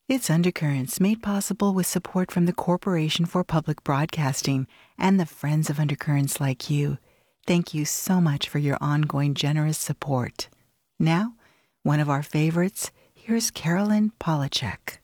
It's Undercurrents, made possible with support from the Corporation for Public Broadcasting and the friends of Undercurrents like you. Thank you so much for your ongoing generous support. Now, one of our favorites, here's Carolyn Polachek.